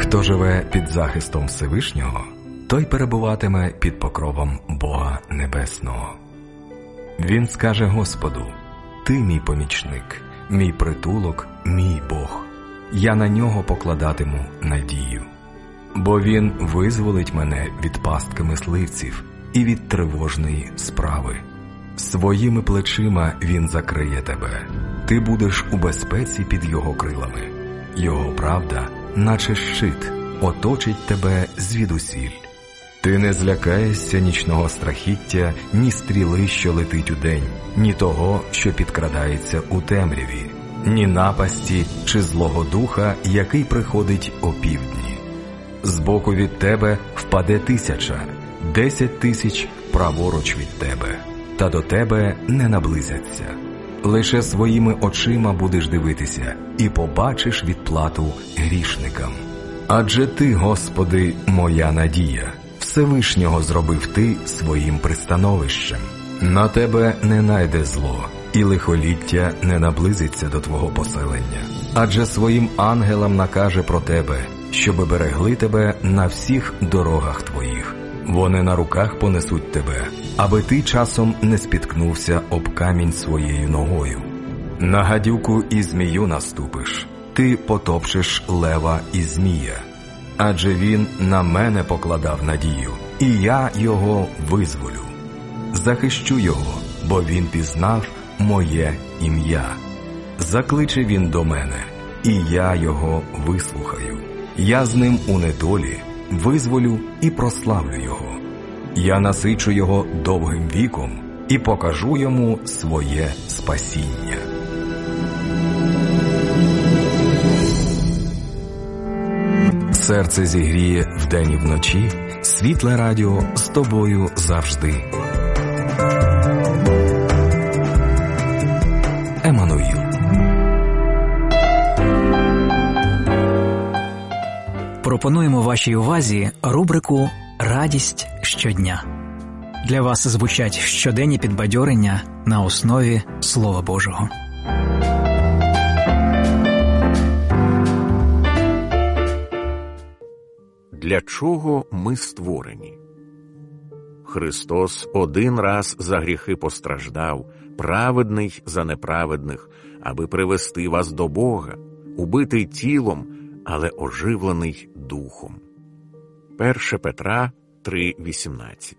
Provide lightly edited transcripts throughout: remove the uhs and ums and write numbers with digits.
Хто живе під захистом Всевишнього, той перебуватиме під покровом Бога Небесного. Він скаже Господу: «Ти мій помічник, мій притулок, мій Бог. Я на нього покладатиму надію. Бо він визволить мене від пастки мисливців і від тривожної справи. Своїми плечима він закриє тебе. Ти будеш у безпеці під його крилами. Його правда, наче щит, оточить тебе звідусіль. Ти не злякаєшся нічного страхіття, ні стріли, що летить удень, ні того, що підкрадається у темряві, ні напасті чи злого духа, який приходить опівдні. Збоку від тебе впаде 1000, 10 000 праворуч від тебе, та до тебе не наблизяться. Лише своїми очима будеш дивитися і побачиш відплату грішникам. Адже ти, Господи, моя надія, Всевишнього зробив ти своїм пристановищем. На тебе не найде зло, і лихоліття не наблизиться до твого поселення. Адже своїм ангелам накаже про тебе, щоби берегли тебе на всіх дорогах твоїх. Вони на руках понесуть тебе, аби ти часом не спіткнувся об камінь своєю ногою. На гадюку і змію наступиш, ти потопчеш лева і змія. Адже він на мене покладав надію, і я його визволю. Захищу його, бо він пізнав моє ім'я. Закличе він до мене, і я його вислухаю. Я з ним у недолі визволю і прославлю його. Я насичу його довгим віком і покажу йому своє спасіння. Серце зігріє вдень і вночі, світле радіо з тобою завжди. Еммануїл. Пропонуємо вашій увазі рубрику «Радість щодня». Для вас звучать щоденні підбадьорення на основі Слова Божого. Для чого ми створені? Христос один раз за гріхи постраждав, праведний за неправедних, аби привести вас до Бога, убитий тілом, але оживлений духом. 1 Петра 3:18.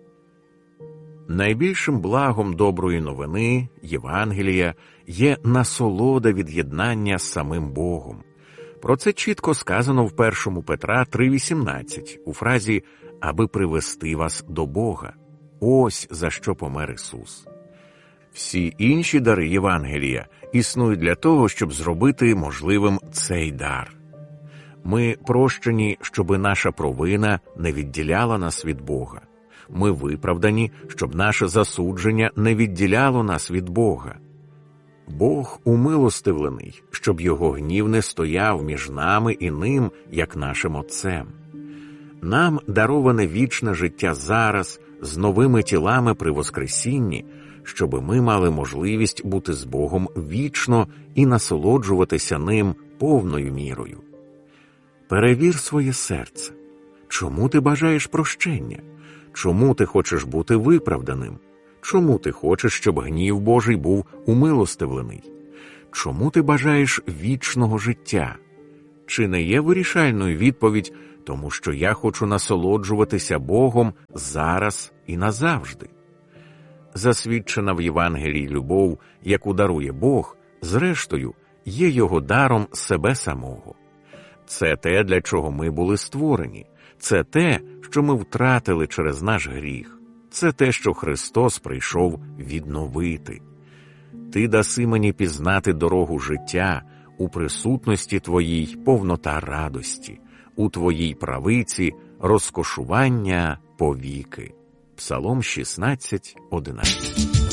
Найбільшим благом доброї новини, Євангелія, є насолода від єднання з самим Богом. Про це чітко сказано в 1 Петра 3:18 у фразі «аби привести вас до Бога». Ось за що помер Ісус. Всі інші дари Євангелія існують для того, щоб зробити можливим цей дар. Ми прощені, щоби наша провина не відділяла нас від Бога. Ми виправдані, щоб наше засудження не відділяло нас від Бога. Бог умилостивлений, щоб його гнів не стояв між нами і ним, як нашим Отцем. Нам дароване вічне життя зараз, з новими тілами при Воскресінні, щоби ми мали можливість бути з Богом вічно і насолоджуватися ним повною мірою. Перевір своє серце. Чому ти бажаєш прощення? Чому ти хочеш бути виправданим? Чому ти хочеш, щоб гнів Божий був умилостивлений? Чому ти бажаєш вічного життя? Чи не є вирішальною відповідь, тому що я хочу насолоджуватися Богом зараз і назавжди? Засвідчена в Євангелії любов, яку дарує Бог, зрештою, є його даром себе самого. Це те, для чого ми були створені. Це те, що ми втратили через наш гріх. Це те, що Христос прийшов відновити. Ти даси мені пізнати дорогу життя, у присутності Твоїй повнота радості, у Твоїй правиці розкошування повіки. Псалом 16:11.